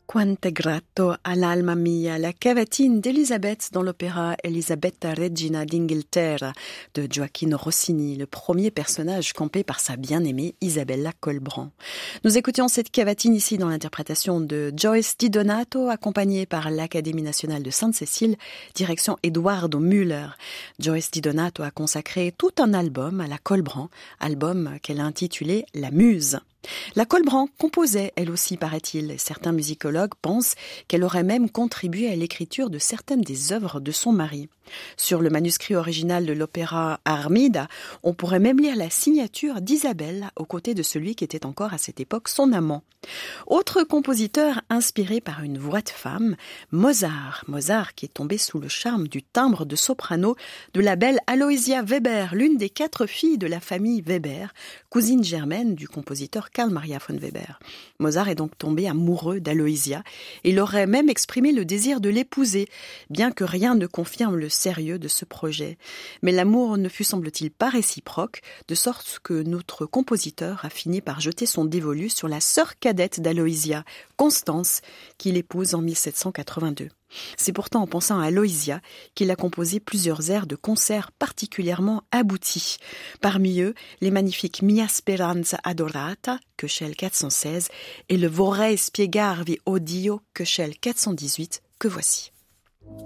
Quante gratto all'alma mia, la cavatine d'Elisabeth dans l'opéra Elisabetta Regina d'Inghilterra de Gioacchino Rossini, le premier personnage campé par sa bien-aimée Isabella Colbrand. Nous écoutions cette cavatine ici dans l'interprétation de Joyce Di Donato, accompagnée par l'Académie nationale de Sainte-Cécile, direction Eduardo Müller. Joyce Di Donato a consacré tout un album à la Colbrand, album qu'elle a intitulé La Muse. La Colbrand composait, elle aussi, paraît-il. Certains musicologues pensent qu'elle aurait même contribué à l'écriture de certaines des œuvres de son mari. Sur le manuscrit original de l'opéra Armida, on pourrait même lire la signature d'Isabelle aux côtés de celui qui était encore à cette époque son amant. Autre compositeur inspiré par une voix de femme, Mozart. Mozart qui est tombé sous le charme du timbre de soprano de la belle Aloysia Weber, l'une des 4 filles de la famille Weber, cousine germaine du compositeur Carl Maria von Weber. Mozart est donc tombé amoureux d'Aloysia et il aurait même exprimé le désir de l'épouser, bien que rien ne confirme le sérieux de ce projet. Mais l'amour ne fut, semble-t-il, pas réciproque, de sorte que notre compositeur a fini par jeter son dévolu sur la sœur cadette d'Aloysia, Constance, qu'il épouse en 1782. C'est pourtant en pensant à Aloysia qu'il a composé plusieurs airs de concert particulièrement aboutis. Parmi eux, les magnifiques Mia Speranza Adorata, Köchel 416, et le Vorrei spiegarvi o Dio, Köchel 418, que voici.